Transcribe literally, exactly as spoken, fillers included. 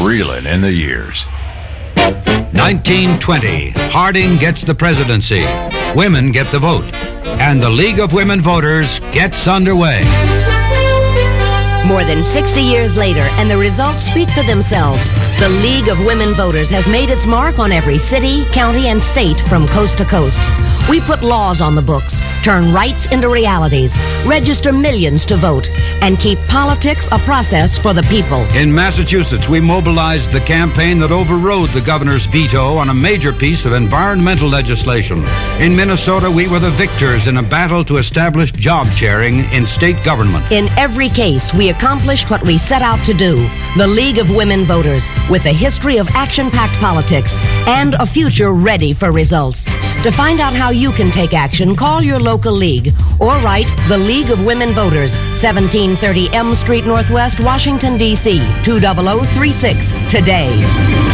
reeling in the years. nineteen twenty, Harding gets the presidency. Women get the vote. And the League of Women Voters gets underway. More than sixty years later, and the results speak for themselves. The League of Women Voters has made its mark on every city, county, and state from coast to coast. We put laws on the books, turn rights into realities, register millions to vote, and keep politics a process for the people. In Massachusetts, we mobilized the campaign that overrode the governor's veto on a major piece of environmental legislation. In Minnesota, we were the victors in a battle to establish job sharing in state government. In every case, we accomplished what we set out to do. The League of Women Voters, with a history of action-packed politics and a future ready for results. To find out how you can take action, call your local league or write the League of Women Voters, seventeen thirty M Street Northwest, Washington, D C two zero zero three six today.